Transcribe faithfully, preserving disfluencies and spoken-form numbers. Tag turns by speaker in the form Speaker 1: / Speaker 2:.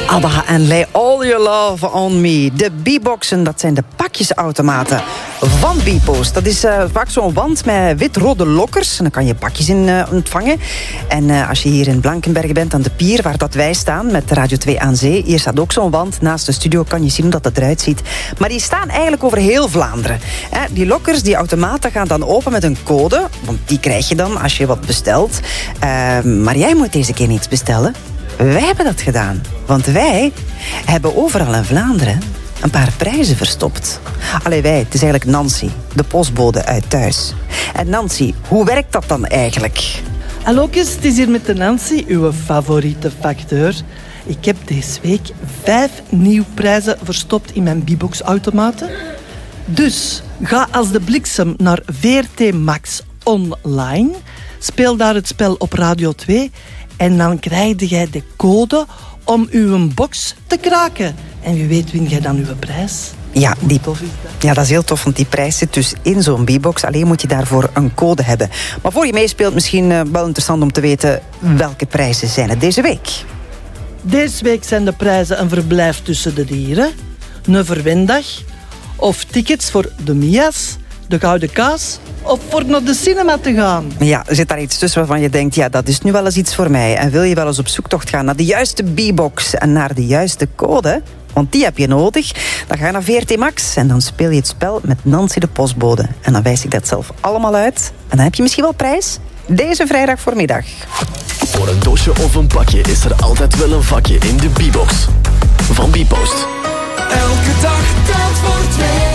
Speaker 1: ABBA en Lay All Your Love On Me. De B-boxen, dat zijn de pakjesautomaten van Bpost. Dat is uh, vaak zo'n wand met wit-rode lokkers. En dan kan je pakjes in uh, ontvangen. En uh, als je hier in Blankenberge bent, aan de pier, waar dat wij staan, met Radio twee aan zee, hier staat ook zo'n wand. Naast de studio kan je zien hoe dat, dat eruit ziet. Maar die staan eigenlijk over heel Vlaanderen. Hè, die lokkers, die automaten gaan dan open met een code. Want die krijg je dan als je wat bestelt. Uh, maar jij moet deze keer niets bestellen. Wij hebben dat gedaan. Want wij hebben overal in Vlaanderen een paar prijzen verstopt. Allee, wij, het is eigenlijk Nancy, de postbode uit thuis. En Nancy, hoe werkt dat dan eigenlijk?
Speaker 2: Hallo, het is hier met de Nancy, uw favoriete facteur. Ik heb deze week vijf nieuwe prijzen verstopt in mijn B-box-automaten. Dus ga als de bliksem naar V R T Max online. Speel daar het spel op Radio twee. En dan krijg jij de code om uw box te kraken. En wie weet win jij dan uw prijs.
Speaker 1: Ja, die,
Speaker 2: tof is dat?
Speaker 1: ja, dat is heel tof, want die prijs zit dus in zo'n B-box. Alleen moet je daarvoor een code hebben. Maar voor je meespeelt, misschien uh, wel interessant om te weten welke prijzen zijn het deze week.
Speaker 2: Deze week zijn de prijzen een verblijf tussen de dieren, een verwendag of tickets voor de Mia's, de Gouden Kaas of voor naar de cinema te gaan.
Speaker 1: Ja, zit daar iets tussen waarvan je denkt, ja, dat is nu wel eens iets voor mij. En wil je wel eens op zoektocht gaan naar de juiste B-box en naar de juiste code? Want die heb je nodig. Dan ga je naar V R T Max en dan speel je het spel met Nancy de postbode. En dan wijs ik dat zelf allemaal uit. En dan heb je misschien wel prijs deze vrijdag voormiddag.
Speaker 3: Voor een doosje of een pakje is er altijd wel een vakje in de B-box van Bpost.
Speaker 4: Elke dag telt voor twee.